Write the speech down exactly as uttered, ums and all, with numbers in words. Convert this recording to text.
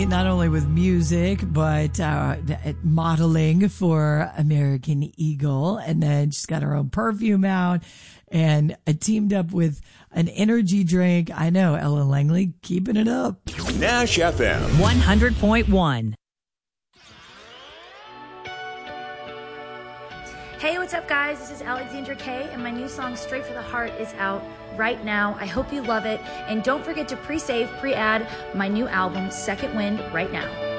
Not only with music, but uh, modeling for American Eagle. And then she's got her own perfume out. And I teamed up with an energy drink. I know, Ellen Langley, keeping it up. Nash F M. one hundred point one. Hey, what's up, guys? This is Alexandra Kay, and my new song, Straight for the Heart, is out right now. I hope you love it. And don't forget to pre-save, pre-add my new album, Second Wind, right now.